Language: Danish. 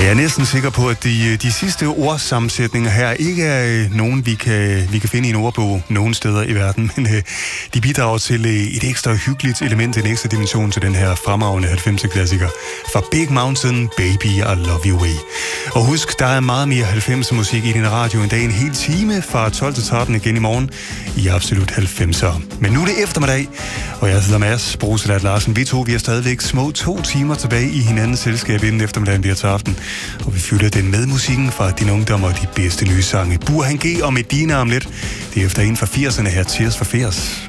Jeg er næsten sikker på, at de sidste ordsammensætninger her ikke er nogen, vi kan finde i en ordbog nogen steder i verden, men de bidrager til et ekstra hyggeligt element, en ekstra dimension til den her fremragende 90'er-klassiker fra Big Mountain, Baby, I Love You Way. Og husk, der er meget mere 90'er musik i din radio en dag, en hel time fra 12 til 13 igen i morgen i Absolut 90'er. Men nu er det eftermiddag, og jeg hedder Mads Broselat Larsen. Vi er stadigvæk små 2 timer tilbage i hinandens selskab, inden eftermiddagen bliver til aften. Og vi fylder den med musikken fra din ungdom og de bedste nye sange. Burhan G og Medina om lidt. Det er efter en fra 80'erne her, Tears for Fears.